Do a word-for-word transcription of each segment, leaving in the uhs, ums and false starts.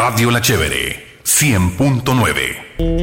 Radio La Chévere, cien punto nueve.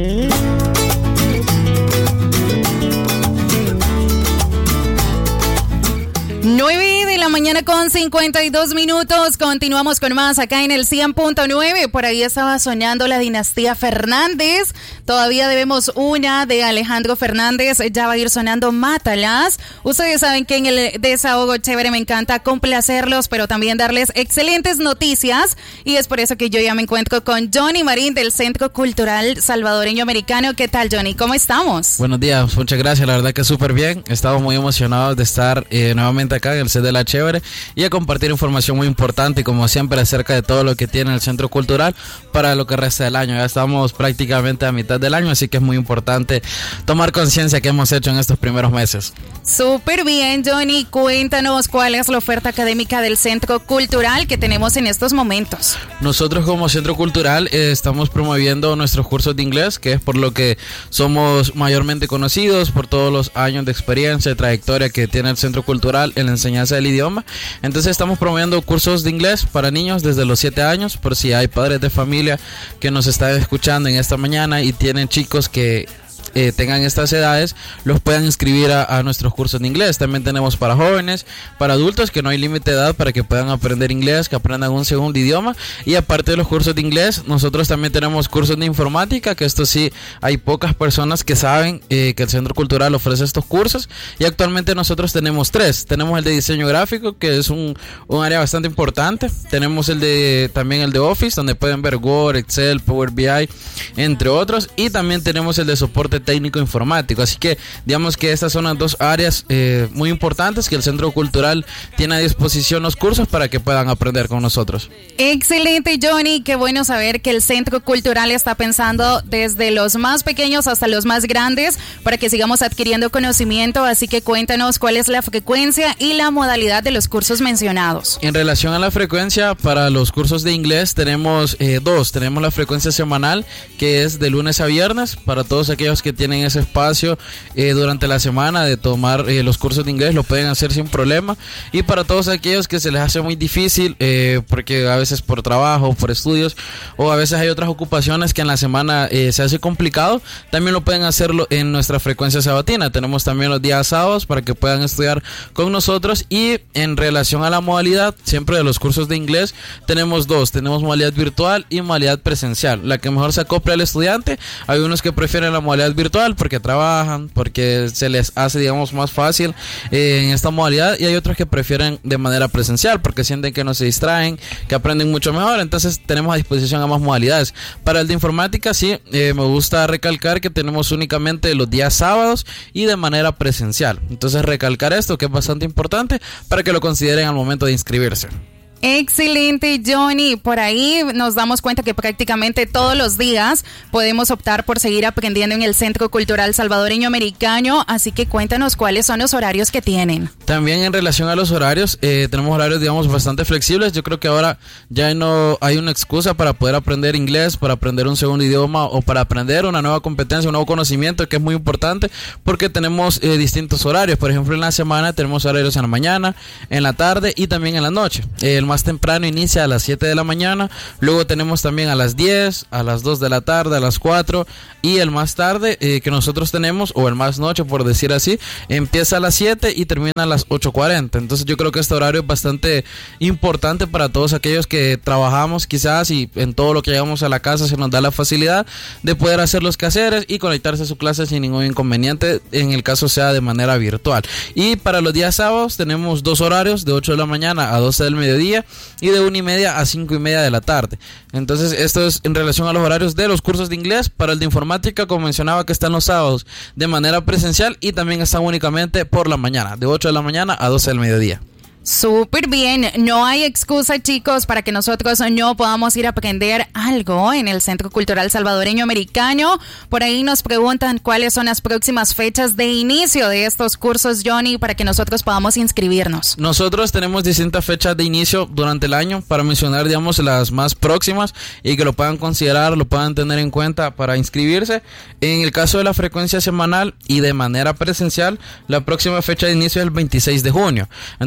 nueve de la mañana con cincuenta y dos minutos. Continuamos con más acá en el cien punto nueve. Por ahí estaba soñando la dinastía Fernández. Todavía debemos una de Alejandro Fernández. Ya va a ir sonando Mátalas. Ustedes saben que en el desahogo chévere me encanta complacerlos, pero también darles excelentes noticias. Y es por eso que yo ya me encuentro con Johnny Marín del Centro Cultural Salvadoreño Americano. ¿Qué tal, Johnny? ¿Cómo estamos? Buenos días, muchas gracias. La verdad que súper bien. Estamos muy emocionados de estar eh, nuevamente acá en el set de La Chévere y a compartir información muy importante y como siempre acerca de todo lo que tiene el Centro Cultural para lo que resta del año. Ya estamos prácticamente a mitad del año, así que es muy importante tomar conciencia que hemos hecho en estos primeros meses. Súper bien, Johnny. Cuéntanos cuál es la oferta académica del Centro Cultural que tenemos en estos momentos. Nosotros como Centro Cultural eh, estamos promoviendo nuestros cursos de inglés, que es por lo que somos mayormente conocidos, por todos los años de experiencia y trayectoria que tiene el Centro Cultural en la enseñanza del idioma. Entonces estamos promoviendo cursos de inglés para niños desde los siete años, por si hay padres de familia que nos están escuchando en esta mañana y tienen chicos que Eh, tengan estas edades, los puedan inscribir a, a nuestros cursos de inglés. También tenemos para jóvenes, para adultos, que no hay límite de edad para que puedan aprender inglés, que aprendan un segundo idioma. Y aparte de los cursos de inglés, nosotros también tenemos cursos de informática, que esto sí, hay pocas personas que saben eh, que el Centro Cultural ofrece estos cursos. Y actualmente nosotros tenemos tres. Tenemos el de diseño gráfico, que es un, un área bastante importante. Tenemos el de también el de Office, donde pueden ver Word, Excel, Power B I, entre otros. Y también tenemos el de soporte técnico informático. Así que digamos que estas son las dos áreas eh, muy importantes que el Centro Cultural tiene a disposición los cursos para que puedan aprender con nosotros. Excelente, Johnny. Qué bueno saber que el Centro Cultural está pensando desde los más pequeños hasta los más grandes para que sigamos adquiriendo conocimiento. Así que cuéntanos cuál es la frecuencia y la modalidad de los cursos mencionados. En relación a la frecuencia, para los cursos de inglés tenemos eh, dos. Tenemos la frecuencia semanal, que es de lunes a viernes, para todos aquellos que tienen ese espacio eh, durante la semana de tomar eh, los cursos de inglés, lo pueden hacer sin problema. Y para todos aquellos que se les hace muy difícil, eh, porque a veces por trabajo, por estudios, o a veces hay otras ocupaciones que en la semana eh, se hace complicado, también lo pueden hacerlo en nuestra frecuencia sabatina. Tenemos también los días sábados para que puedan estudiar con nosotros. Y en relación a la modalidad, siempre de los cursos de inglés, tenemos dos. Tenemos modalidad virtual y modalidad presencial, la que mejor se acopla al estudiante. Hay unos que prefieren la modalidad virtual porque trabajan, porque se les hace, digamos, más fácil eh, en esta modalidad, y hay otros que prefieren de manera presencial porque sienten que no se distraen, que aprenden mucho mejor. Entonces tenemos a disposición ambas modalidades. Para el de informática, sí, eh, me gusta recalcar que tenemos únicamente los días sábados y de manera presencial. Entonces recalcar esto, que es bastante importante para que lo consideren al momento de inscribirse. Excelente, Johnny. Por ahí nos damos cuenta que prácticamente todos los días podemos optar por seguir aprendiendo en el Centro Cultural Salvadoreño Americano, así que cuéntanos cuáles son los horarios que tienen. También en relación a los horarios, eh, tenemos horarios, digamos, bastante flexibles. Yo creo que ahora ya no hay una excusa para poder aprender inglés, para aprender un segundo idioma o para aprender una nueva competencia, un nuevo conocimiento, que es muy importante porque tenemos eh, distintos horarios. Por ejemplo, en la semana tenemos horarios en la mañana, en la tarde y también en la noche. Eh, el más temprano inicia a las siete de la mañana, luego tenemos también a las diez, a las dos de la tarde, a las cuatro, y el más tarde eh, que nosotros tenemos, o el más noche por decir así, empieza a las siete y termina a las ocho cuarenta. Entonces yo creo que este horario es bastante importante para todos aquellos que trabajamos quizás y en todo lo que llegamos a la casa se nos da la facilidad de poder hacer los quehaceres y conectarse a su clase sin ningún inconveniente, en el caso sea de manera virtual. Y para los días sábados tenemos dos horarios, de ocho de la mañana a doce del mediodía y de una y media a cinco y media de la tarde. Entonces esto es en relación a los horarios de los cursos de inglés. Para el de informática, como mencionaba, que están los sábados de manera presencial y también están únicamente por la mañana, de ocho de la mañana a doce del mediodía. Súper bien, no hay excusa, chicos, para que nosotros no podamos ir a aprender algo en el Centro Cultural Salvadoreño Americano. Por ahí nos preguntan cuáles son las próximas fechas de inicio de estos cursos, Johnny, para que nosotros podamos inscribirnos. Nosotros tenemos distintas fechas de inicio durante el año para mencionar, digamos, las más próximas y que lo puedan considerar, lo puedan tener en cuenta para inscribirse. En el caso de la frecuencia semanal y de manera presencial, la próxima fecha de inicio es el veintiséis de junio. Entonces, digamos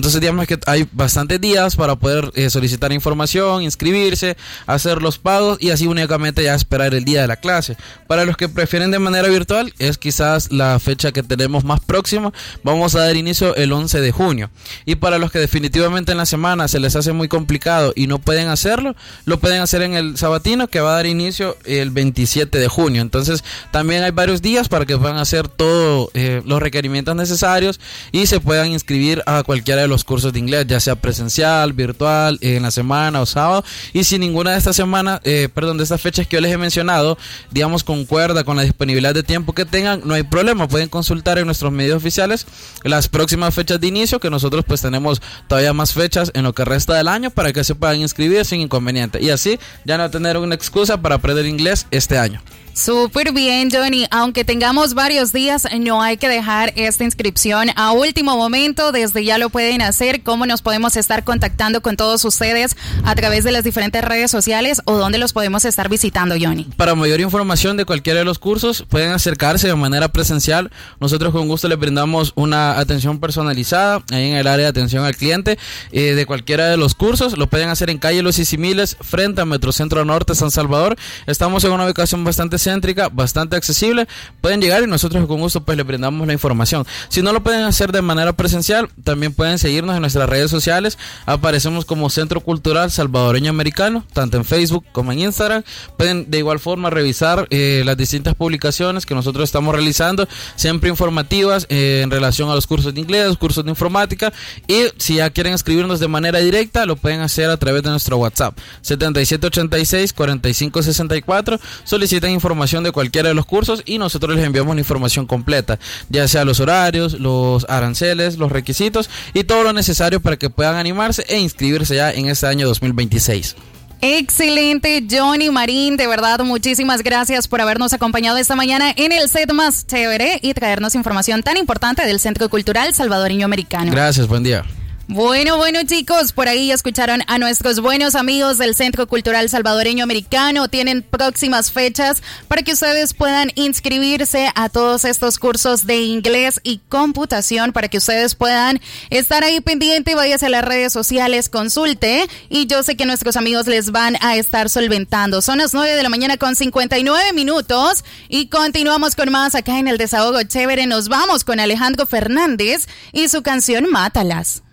es que hay bastantes días para poder eh, solicitar información, inscribirse, hacer los pagos y así únicamente ya esperar el día de la clase. Para los que prefieren de manera virtual, es quizás la fecha que tenemos más próxima. Vamos a dar inicio el once de junio. Y para los que definitivamente en la semana se les hace muy complicado y no pueden hacerlo, lo pueden hacer en el sabatino, que va a dar inicio el veintisiete de junio. Entonces también hay varios días para que puedan hacer todos eh, los requerimientos necesarios y se puedan inscribir a cualquiera de los cursos de inglés, ya sea presencial, virtual, eh, en la semana o sábado. Y si ninguna de estas semanas, eh, perdón, de estas fechas que yo les he mencionado, digamos, concuerda con la disponibilidad de tiempo que tengan, no hay problema, pueden consultar en nuestros medios oficiales las próximas fechas de inicio, que nosotros pues tenemos todavía más fechas en lo que resta del año para que se puedan inscribir sin inconveniente y así ya no tener una excusa para aprender inglés este año. Súper bien, Johnny. Aunque tengamos varios días, no hay que dejar esta inscripción a último momento. Desde ya lo pueden hacer. ¿Cómo nos podemos estar contactando con todos ustedes a través de las diferentes redes sociales o dónde los podemos estar visitando, Johnny? Para mayor información de cualquiera de los cursos, pueden acercarse de manera presencial. Nosotros con gusto les brindamos una atención personalizada ahí en el área de atención al cliente eh, de cualquiera de los cursos. Lo pueden hacer en calle Los Isimiles, frente a Metrocentro Norte, San Salvador. Estamos en una ubicación bastante céntrica, bastante accesible. Pueden llegar y nosotros con gusto pues les brindamos la información. Si no lo pueden hacer de manera presencial, también pueden seguirnos en nuestras redes sociales. Aparecemos como Centro Cultural Salvadoreño Americano, tanto en Facebook como en Instagram. Pueden de igual forma revisar eh, las distintas publicaciones que nosotros estamos realizando, siempre informativas eh, en relación a los cursos de inglés, cursos de informática, y si ya quieren escribirnos de manera directa, lo pueden hacer a través de nuestro WhatsApp setenta y siete ochenta y seis, cuarenta y cinco sesenta y cuatro. Solicitan información de cualquiera de los cursos y nosotros les enviamos la información completa, ya sea los horarios, los aranceles, los requisitos y todo lo necesario para que puedan animarse e inscribirse ya en este año dos mil veintiséis. Excelente, Johnny Marín, de verdad muchísimas gracias por habernos acompañado esta mañana en el set más chévere y traernos información tan importante del Centro Cultural Salvadoreño Americano. Gracias, buen día. Bueno, bueno chicos, por ahí escucharon a nuestros buenos amigos del Centro Cultural Salvadoreño Americano. Tienen próximas fechas para que ustedes puedan inscribirse a todos estos cursos de inglés y computación, para que ustedes puedan estar ahí pendiente. Váyase a las redes sociales, consulte y yo sé que nuestros amigos les van a estar solventando. Son las nueve de la mañana con cincuenta y nueve minutos y continuamos con más acá en el Desahogo Chévere. Nos vamos con Alejandro Fernández y su canción Mátalas.